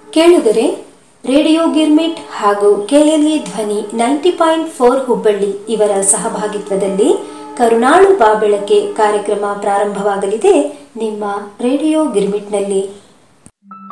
ಕೇಳುಗರೆ, ರೇಡಿಯೋ ಗಿರ್ಮಿಟ್ ಹಾಗೂ ಕೆಎಲ್ಇ ಧ್ವನಿ 90.4 ಹುಬ್ಬಳ್ಳಿ ಇವರ ಸಹಭಾಗಿತ್ವದಲ್ಲಿ ಕರುನಾಳು ಬಾಬೆಳಕೆ ಕಾರ್ಯಕ್ರಮ ಪ್ರಾರಂಭವಾಗಲಿದೆ ನಿಮ್ಮ ರೇಡಿಯೋ ಗಿರ್ಮಿಟ್ನಲ್ಲಿ.